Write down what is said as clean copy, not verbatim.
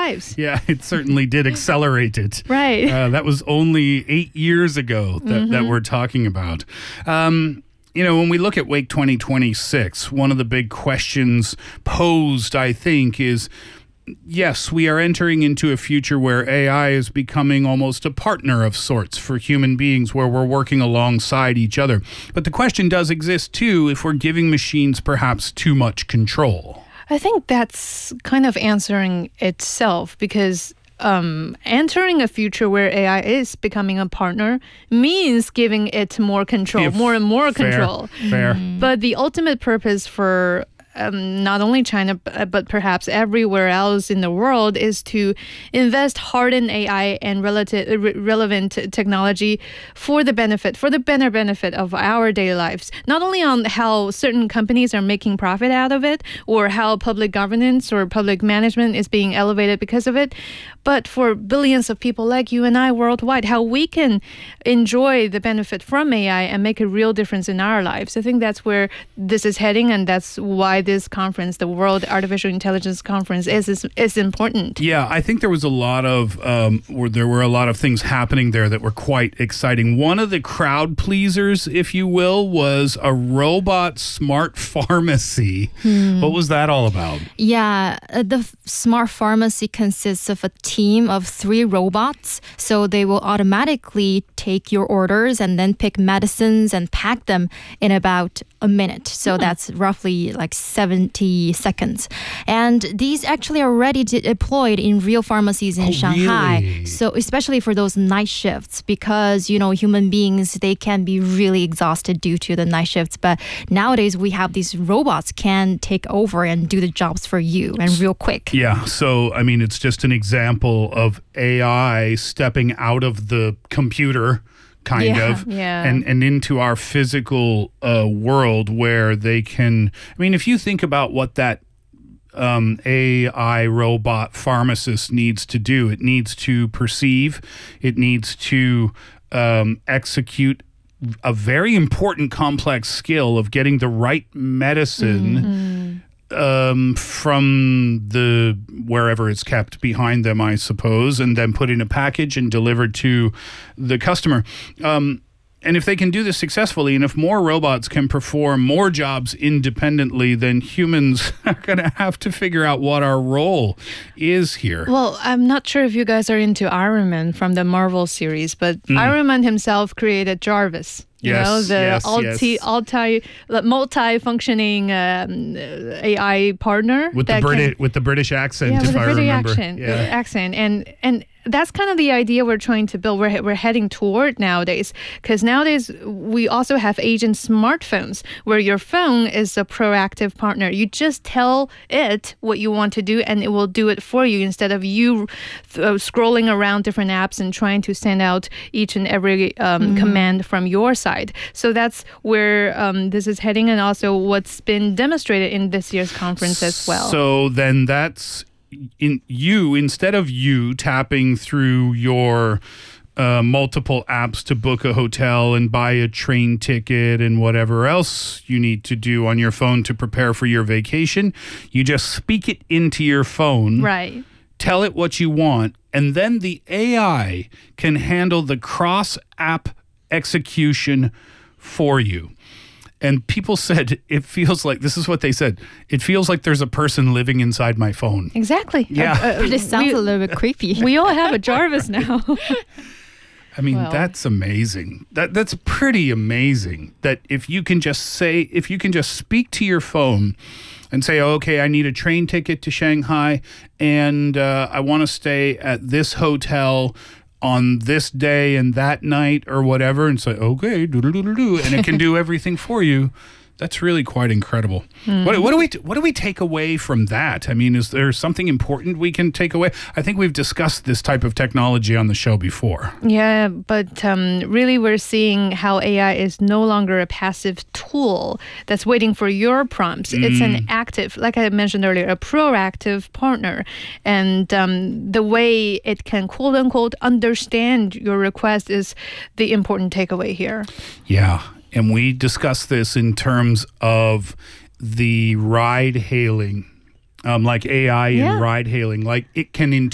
lives. Yeah, it certainly did accelerate it. Right. That was only 8 years ago that we're talking about. When we look at Wake 2026, one of the big questions posed, I think, is, yes, we are entering into a future where AI is becoming almost a partner of sorts for human beings, where we're working alongside each other. But the question does exist, too, if we're giving machines perhaps too much control. I think that's kind of answering itself, because entering a future where AI is becoming a partner means giving it more control, more and more control. Fair. But the ultimate purpose for not only China, but perhaps everywhere else in the world, is to invest hard in AI and relevant technology for the better benefit of our daily lives. Not only on how certain companies are making profit out of it, or how public governance or public management is being elevated because of it, but for billions of people like you and I worldwide, how we can enjoy the benefit from AI and make a real difference in our lives. I think that's where this is heading, and that's why this conference, the World Artificial Intelligence Conference, is important. Yeah, I think there was a lot of things happening there that were quite exciting. One of the crowd pleasers, if you will, was a robot smart pharmacy. What was that all about? Yeah, the smart pharmacy consists of a team of 3 robots. So they will automatically take your orders and then pick medicines and pack them in about a minute. So that's roughly like 70 seconds. And these actually are already deployed in real pharmacies in Shanghai. Really? So especially for those night shifts, because, human beings, they can be really exhausted due to the night shifts. But nowadays we have these robots can take over and do the jobs for you and real quick. Yeah. So, it's just an example of AI stepping out of the computer and into our physical world, where they can, if you think about what that AI robot pharmacist needs to do, it needs to perceive, it needs to execute a very important complex skill of getting the right medicine from the wherever it's kept behind them, I suppose, and then put in a package and delivered to the customer. And if they can do this successfully, and if more robots can perform more jobs independently, then humans are going to have to figure out what our role is here. Well, I'm not sure if you guys are into Iron Man from the Marvel series, but Iron Man himself created Jarvis. Multi-functioning AI partner with the British accent. Yeah, with the British accent, and that's kind of the idea we're trying to build. We're heading toward nowadays, because nowadays we also have agent smartphones where your phone is a proactive partner. You just tell it what you want to do, and it will do it for you, instead of you scrolling around different apps and trying to send out each and every command from your side. So that's where this is heading, and also what's been demonstrated in this year's conference as well. So then that's instead of you tapping through your multiple apps to book a hotel and buy a train ticket and whatever else you need to do on your phone to prepare for your vacation, you just speak it into your phone. Right. Tell it what you want, and then the AI can handle the cross-app execution for you. And people said, it feels like, this is what they said, it feels like there's a person living inside my phone. Exactly. Yeah. This sounds a little bit creepy. We all have a Jarvis now. That's amazing. That's pretty amazing, that if you can just speak to your phone and say, okay, I need a train ticket to Shanghai, and I want to stay at this hotel on this day and that night or whatever, and say, okay, and it can do everything for you. That's really quite incredible. What do we take away from that? Is there something important we can take away? I think we've discussed this type of technology on the show before. Yeah, but really we're seeing how AI is no longer a passive tool that's waiting for your prompts. It's an active, like I mentioned earlier, a proactive partner. And the way it can, quote unquote, understand your request is the important takeaway here. Yeah. And we discussed this in terms of the ride hailing, like AI in ride hailing. Like, it can